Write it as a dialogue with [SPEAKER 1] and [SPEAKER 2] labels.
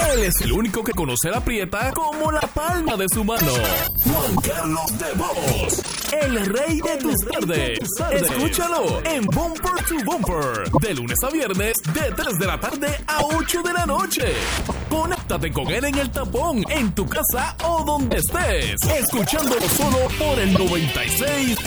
[SPEAKER 1] Él es el único que conoce la Prieta como la palma de su mano. Juan Carlos de Vos, el rey de tus tardes. Escúchalo en Bumper to Bumper, de lunes a viernes, de 3 de la tarde a 8 de la noche. Conéctate con él en el tapón, en tu casa o donde estés, escuchándolo solo por el 96.7